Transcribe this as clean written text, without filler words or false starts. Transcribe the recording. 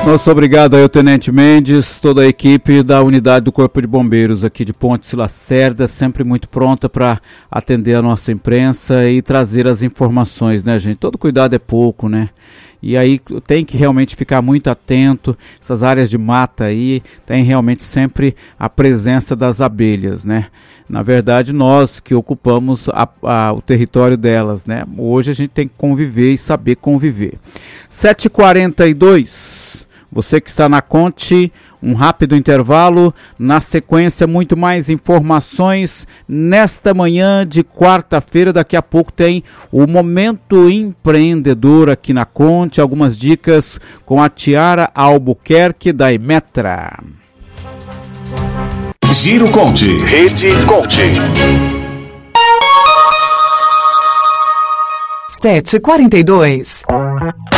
Nosso obrigado aí ao Tenente Mendes, toda a equipe da unidade do Corpo de Bombeiros aqui de Pontes Lacerda, sempre muito pronta para atender a nossa imprensa e trazer as informações, né, gente? Todo cuidado é pouco, né? E aí tem que realmente ficar muito atento, essas áreas de mata aí, tem realmente sempre a presença das abelhas, né? Na verdade, nós que ocupamos o território delas, né? Hoje a gente tem que conviver e saber conviver. 7h42, você que está na Conte, um rápido intervalo, na sequência muito mais informações nesta manhã de quarta-feira. Daqui a pouco tem o Momento Empreendedor aqui na Conte, algumas dicas com a Tiara Albuquerque da Imetra. Giro Conte, Rede Conte. 7h42.